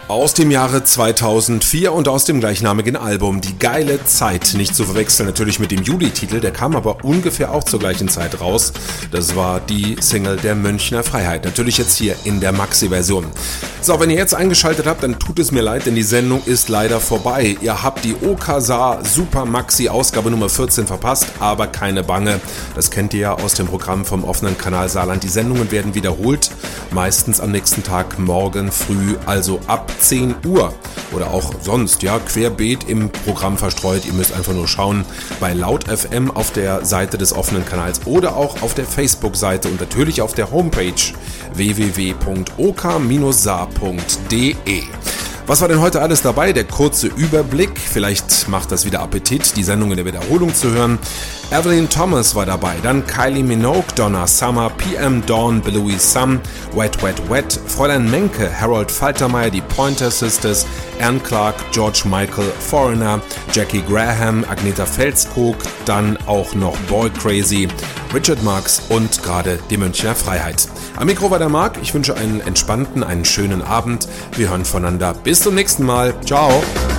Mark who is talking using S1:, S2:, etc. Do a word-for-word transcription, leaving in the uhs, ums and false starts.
S1: Aus dem Jahre zweitausendvier und aus dem gleichnamigen Album Die geile Zeit, nicht zu verwechseln natürlich mit dem Juli-Titel, der kam aber ungefähr auch zur gleichen Zeit raus. Das war die Single der Münchner Freiheit, natürlich jetzt hier in der Maxi-Version. So, wenn ihr jetzt eingeschaltet habt, dann tut es mir leid, denn die Sendung ist leider vorbei. Ihr habt die Okasa Super Maxi Ausgabe Nummer vierzehn verpasst, aber keine Bange. Das kennt ihr ja aus dem Programm vom offenen Kanal Saarland. Die Sendungen werden wiederholt, meistens am nächsten Tag morgen früh, also ab zehn Uhr oder auch sonst, ja, querbeet im Programm verstreut. Ihr müsst einfach nur schauen bei Laut F M auf der Seite des offenen Kanals oder auch auf der Facebook-Seite und natürlich auf der Homepage w w w punkt o k saar punkt d e. Was war denn heute alles dabei? Der kurze Überblick, vielleicht macht das wieder Appetit, die Sendung in der Wiederholung zu hören. Evelyn Thomas war dabei, dann Kylie Minogue, Donna Summer, P M Dawn, Louise Sam, Wet Wet Wet, Fräulein Menke, Harold Faltermeyer, die Pointer Sisters, Anne Clark, George Michael, Foreigner, Jackie Graham, Agneta Felskog, dann auch noch Boy Crazy, Richard Marx und gerade die Münchner Freiheit. Am Mikro war der Marc, ich wünsche einen entspannten, einen schönen Abend. Wir hören voneinander. Bis zum nächsten Mal. Ciao.